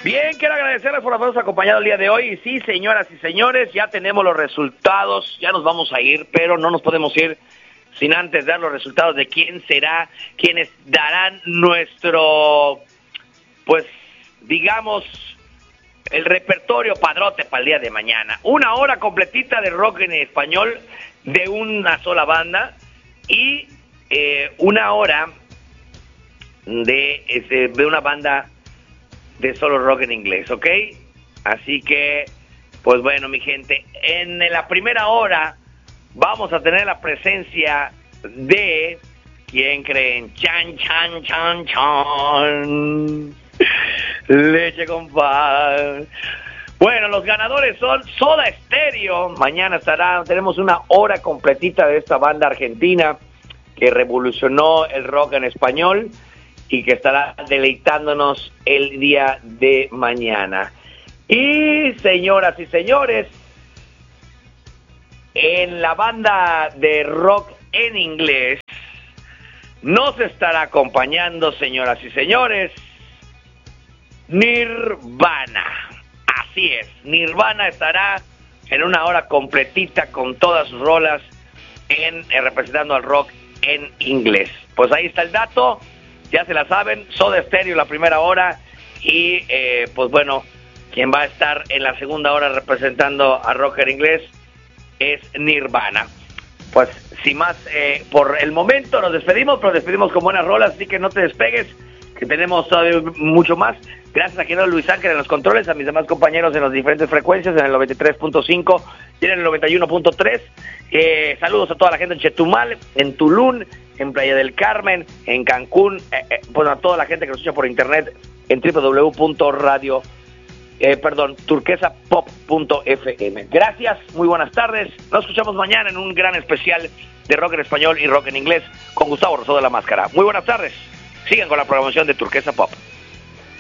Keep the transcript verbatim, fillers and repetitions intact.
Bien, quiero agradecerles por habernos acompañado el día de hoy. Y sí, señoras y señores, ya tenemos los resultados, ya nos vamos a ir, pero no nos podemos ir sin antes dar los resultados de quién será, quienes darán nuestro, pues, digamos, el repertorio padrote para el día de mañana. Una hora completita de rock en español de una sola banda y eh, una hora de, este, de una banda de solo rock en inglés, ¿ok? Así que, pues bueno, mi gente, en la primera hora vamos a tener la presencia de... ¿Quién creen? Chan, chan, chan, chan. Leche con pan. Bueno, los ganadores son Soda Stereo. Mañana estará, tenemos una hora completita de esta banda argentina que revolucionó el rock en español y que estará deleitándonos el día de mañana. Y señoras y señores, en la banda de rock en inglés nos estará acompañando, señoras y señores, Nirvana. Así es, Nirvana estará en una hora completita con todas sus rolas en, eh, representando al rock en inglés. Pues ahí está el dato. Ya se la saben, Soda Stereo la primera hora y eh, pues bueno, quien va a estar en la segunda hora representando a rocker inglés es Nirvana. Pues sin más, eh, por el momento nos despedimos, pero despedimos con buenas rolas, así que no te despegues, que tenemos todavía mucho más. Gracias a querido Luis Ángel en los controles, a mis demás compañeros en las diferentes frecuencias, en el noventa y tres punto cinco y en el noventa y uno punto tres. Eh, saludos a toda la gente en Chetumal, en Tulum, en Playa del Carmen, en Cancún, eh, eh, bueno, a toda la gente que nos escucha por internet en w w w punto radio, eh, perdón, turquesa pop punto f m. Gracias, muy buenas tardes. Nos escuchamos mañana en un gran especial de rock en español y rock en inglés con Gustavo Rosado de la Máscara. Muy buenas tardes. Sigan con la programación de Turquesa Pop.